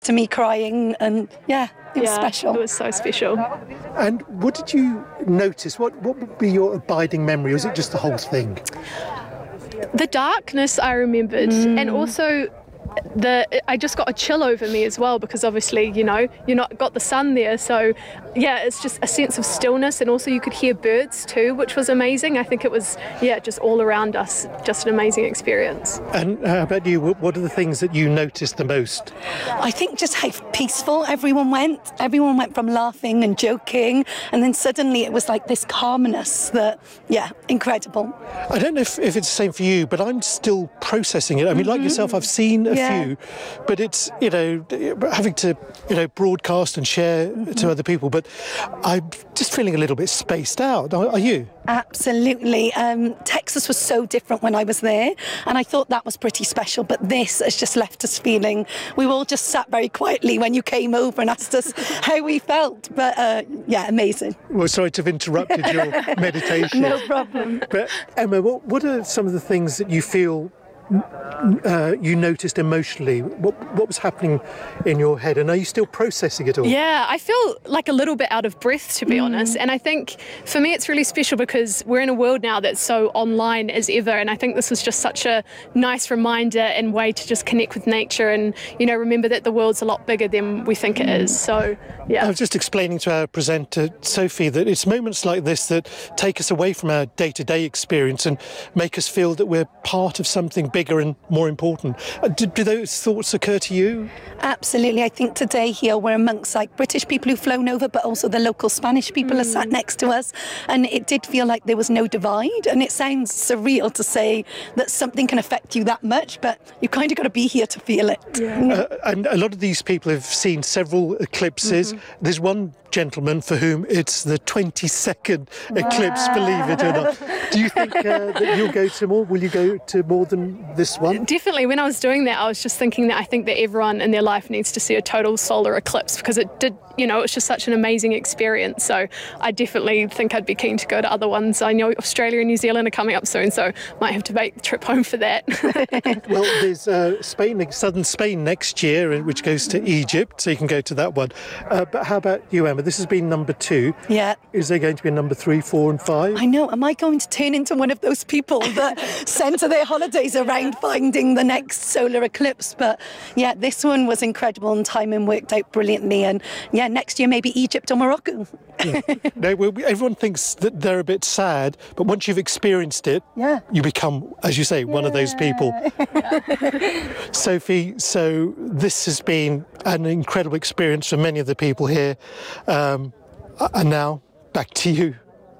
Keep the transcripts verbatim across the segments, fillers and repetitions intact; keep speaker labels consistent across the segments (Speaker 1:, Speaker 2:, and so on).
Speaker 1: to me crying, and yeah, it was
Speaker 2: yeah,
Speaker 1: special.
Speaker 2: It was so special.
Speaker 3: And what did you notice? What what would be your abiding memory? Or was it just the whole thing?
Speaker 2: The darkness I remembered,
Speaker 1: Mm.
Speaker 2: and also the I just got a chill over me as well, because obviously, you know, you're not got the sun there, so yeah, it's just a sense of stillness, and also you could hear birds too, which was amazing. I think it was, yeah, just all around us, just an amazing experience.
Speaker 3: And how about you? What what are the things that you noticed the most?
Speaker 1: I think just how peaceful everyone went. Everyone went from laughing and joking, and then suddenly it was like this calmness that, yeah, incredible.
Speaker 3: I don't know if, if it's the same for you, but I'm still processing it. I mean, like yourself, I've seen a
Speaker 1: Yeah.
Speaker 3: few, but it's, you know, having to, you know, broadcast and share to other people, but I'm just feeling a little bit spaced out. Are, are you?
Speaker 1: Absolutely. Um, Texas was so different when I was there, and I thought that was pretty special, but this has just left us feeling, we all just sat very quietly when you came over and asked us how we felt, but uh, yeah, amazing.
Speaker 3: Well, sorry to have interrupted your meditation.
Speaker 1: No problem.
Speaker 3: But Emma, what, what are some of the things that you feel uh, you noticed emotionally? What what was happening in your head, and are you still processing it all?
Speaker 2: Yeah, I feel like a little bit out of breath, to be
Speaker 1: Mm.
Speaker 2: honest. And I think for me it's really special because we're in a world now that's so online as ever, and I think this was just such a nice reminder and way to just connect with nature and, you know, remember that the world's a lot bigger than we think it is. So, yeah.
Speaker 3: I was just explaining to our presenter, Sophie, that it's moments like this that take us away from our day-to-day experience and make us feel that we're part of something bigger and more important. Uh, do, do those thoughts occur to you?
Speaker 1: Absolutely. I think today here we're amongst like British people who've flown over, but also the local Spanish people are sat next to us, and it did feel like there was no divide, and it sounds surreal to say that something can affect you that much, but you kind of got to be here to feel it.
Speaker 3: Uh, and a lot of these people have seen several eclipses. There's one gentleman for whom it's the twenty-second eclipse, believe it or not. Do you think uh, that you'll go to more? Will you go to more than this one?
Speaker 2: Definitely. When I was doing that, I was just thinking that I think that everyone in their life needs to see a total solar eclipse, because it did, you know, it's just such an amazing experience. So I definitely think I'd be keen to go to other ones. I know Australia and New Zealand are coming up soon, so might have to make the trip home for that.
Speaker 3: Well, there's uh, Spain, southern Spain next year, which goes to Egypt, so you can go to that one. Uh, but how about you, Emma? This has been number two.
Speaker 1: Yeah.
Speaker 3: Is there going to be a number three, four, and five?
Speaker 1: I know. Am I going to turn into one of those people that centre their holidays around finding the next solar eclipse? But yeah, this one was incredible, and timing worked out brilliantly. And yeah, next year maybe Egypt or Morocco.
Speaker 3: Yeah. No, well, everyone thinks that they're a bit sad, but once you've experienced it,
Speaker 1: Yeah.
Speaker 3: you become, as you say, one of those people. Sophie, so this has been an incredible experience for many of the people here. Um, and now, back to you.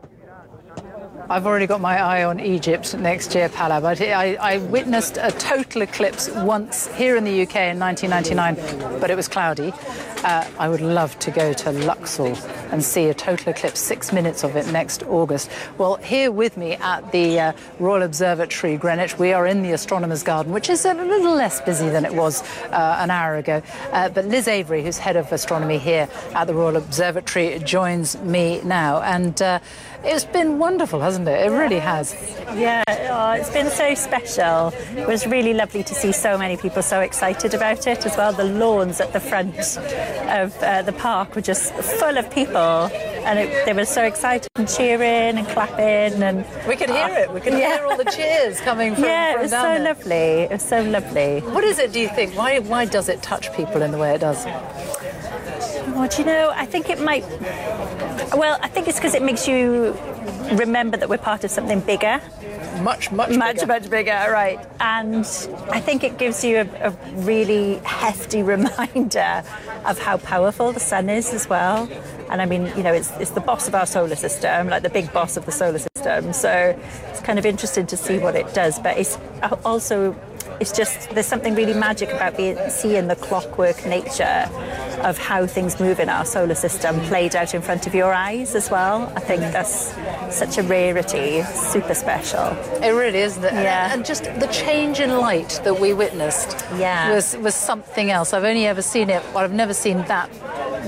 Speaker 4: I've already got my eye on Egypt next year, Paula, but I, I witnessed a total eclipse once here in the U K in nineteen ninety-nine, but it was cloudy. Uh, I would love to go to Luxor and see a total eclipse, six minutes of it next August. Well, here with me at the uh, Royal Observatory, Greenwich, we are in the Astronomer's Garden, which is a little less busy than it was uh, an hour ago. Uh, but Liz Avery, who's head of astronomy here at the Royal Observatory, joins me now. And uh, it's been wonderful, hasn't it? It really has.
Speaker 5: Yeah, oh, it's been so special. It was really lovely to see so many people so excited about it as well. The lawns at the front of uh, the park were just full of people, and it, they were so excited and cheering and clapping, and
Speaker 4: We could hear
Speaker 5: uh,
Speaker 4: it. We could
Speaker 5: yeah.
Speaker 4: hear all the cheers coming from,
Speaker 5: yeah,
Speaker 4: from
Speaker 5: it was
Speaker 4: down
Speaker 5: so
Speaker 4: there.
Speaker 5: lovely. It was so lovely.
Speaker 4: What is it, do you think? Why, why does it touch people in the way it does?
Speaker 5: Well, do you know, I think it might... Well, I think it's because it makes you remember that we're part of something bigger.
Speaker 4: Much, much
Speaker 5: Much,
Speaker 4: bigger.
Speaker 5: much bigger, right. And I think it gives you a, a really hefty reminder of how powerful the sun is as well. And I mean, you know, it's, it's the boss of our solar system, like the big boss of the solar system. So it's kind of interesting to see what it does. But it's also, it's just, there's something really magic about being, seeing the clockwork nature of how things move in our solar system played out in front of your eyes as well. I think that's such a rarity, super special.
Speaker 4: It really is, isn't it?
Speaker 5: Yeah.
Speaker 4: And just the change in light that we witnessed
Speaker 5: Yeah.
Speaker 4: was, was something else. I've only ever seen it, well, I've never seen that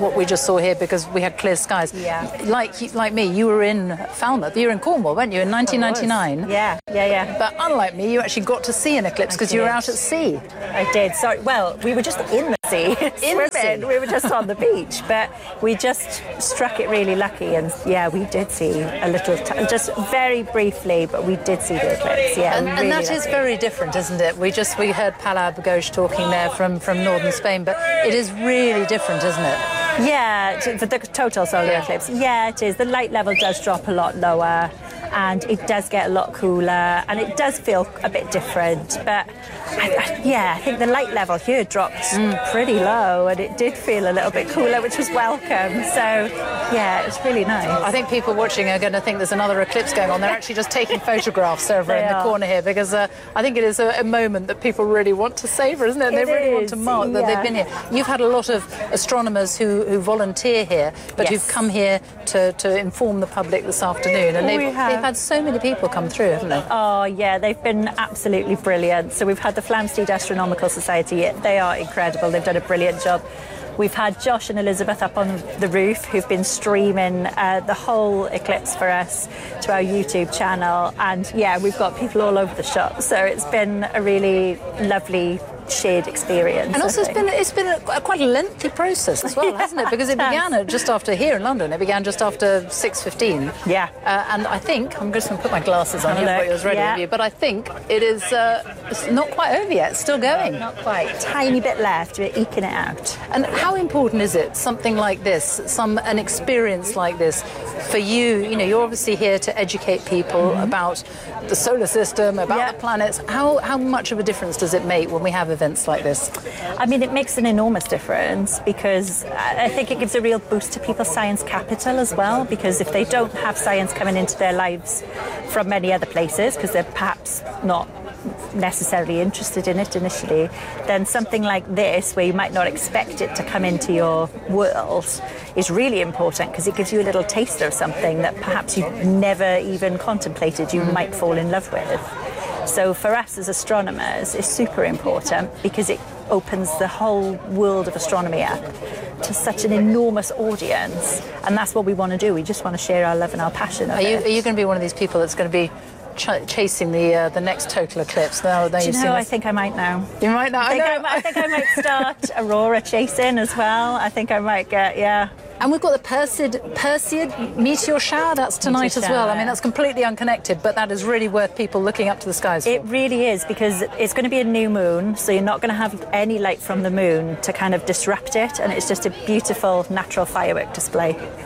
Speaker 4: what we just saw here because we had clear skies.
Speaker 5: Yeah.
Speaker 4: Like like me, you were in Falmouth. You were in Cornwall, weren't you, in nineteen ninety-nine?
Speaker 5: Yeah, yeah, yeah.
Speaker 4: But unlike me, you actually got to see an eclipse because you were out at sea.
Speaker 5: I did. Sorry. Well, we were just in the sea.
Speaker 4: In the sea.
Speaker 5: We were just on the beach, but we just struck it really lucky, and yeah, we did see a little, t- just very briefly, but we did see the eclipse. Yeah,
Speaker 4: And,
Speaker 5: we
Speaker 4: and
Speaker 5: really
Speaker 4: that is
Speaker 5: lucky.
Speaker 4: very different, isn't it? We just we heard Palau Bagosh talking there from, from northern Spain, but it is really different, isn't it?
Speaker 5: Yeah, t- for the total solar
Speaker 4: Yeah.
Speaker 5: eclipse. Yeah, it is. The light level does drop a lot lower, and it does get a lot cooler, and it does feel a bit different. But I, I, yeah, I think the light level here dropped pretty low, and it did feel a little bit cooler, which was welcome. So yeah, it's really nice.
Speaker 4: I think people watching are going to think there's another eclipse going on. They're actually just taking photographs over
Speaker 5: They
Speaker 4: in the
Speaker 5: are.
Speaker 4: corner here because uh, I think it is a, a moment that people really want to savour, isn't it? They
Speaker 5: It
Speaker 4: really want
Speaker 5: is,
Speaker 4: to mark that
Speaker 5: yeah.
Speaker 4: they've been here. You've had a lot of astronomers who, who volunteer here, but
Speaker 5: Yes.
Speaker 4: who've come here to, to inform the public this afternoon. And
Speaker 5: We
Speaker 4: they've,
Speaker 5: have.
Speaker 4: they've had so many people come through, haven't they?
Speaker 5: Oh, yeah, they've been absolutely brilliant. So we've had the Flamsteed Astronomical Society. They are incredible. They've done a brilliant job. We've had Josh and Elizabeth up on the roof who've been streaming uh, the whole eclipse for us to our YouTube channel. And yeah, we've got people all over the shop. So it's been a really lovely shared experience.
Speaker 4: And
Speaker 5: I
Speaker 4: also, it's
Speaker 5: think.
Speaker 4: been it's been a, a quite a lengthy process as well, hasn't it? Because it began at just after here in London. It began just after six fifteen.
Speaker 5: Yeah.
Speaker 4: Uh, and I think I'm just going to put my glasses on.
Speaker 5: Have a
Speaker 4: You've got
Speaker 5: look.
Speaker 4: yours ready,
Speaker 5: Yeah.
Speaker 4: have you? But I think it is uh, it's not quite over yet. It's still going.
Speaker 5: Not quite. Tiny bit left. We're eking it out.
Speaker 4: And how important is it, something like this, some an experience like this, for you? You know, you're obviously here to educate people about the solar system, about
Speaker 5: Yeah.
Speaker 4: the planets. How how much of a difference does it make when we have events like this?
Speaker 5: I mean, it makes an enormous difference because I I think it gives a real boost to people's science capital as well, because if they don't have science coming into their lives from many other places, because they're perhaps not necessarily interested in it initially, then something like this, where you might not expect it to come into your world, is really important because it gives you a little taster of something that perhaps you've never even contemplated you might fall in love with. So for us as astronomers, it's super important because it opens the whole world of astronomy up to such an enormous audience, and that's what we want to do. We just want to share our love and our passion of
Speaker 4: Are you
Speaker 5: it.
Speaker 4: are you going to be one of these people that's going to be ch- chasing the uh, the next total eclipse? Now, now
Speaker 5: Do you
Speaker 4: you've
Speaker 5: know,
Speaker 4: seen
Speaker 5: I
Speaker 4: this.
Speaker 5: think I might now.
Speaker 4: You might not.
Speaker 5: I think
Speaker 4: I
Speaker 5: I,
Speaker 4: know.
Speaker 5: might, I think I might start Aurora chasing as well. I think I might get, yeah.
Speaker 4: And we've got the Perseid, Perseid meteor shower. That's tonight
Speaker 5: Meteor
Speaker 4: as well. I
Speaker 5: shower.
Speaker 4: mean, that's completely unconnected, but that is really worth people looking up to the skies for.
Speaker 5: It really is, because it's going to be a new moon, so you're not going to have any light from the moon to kind of disrupt it, and it's just a beautiful natural firework display.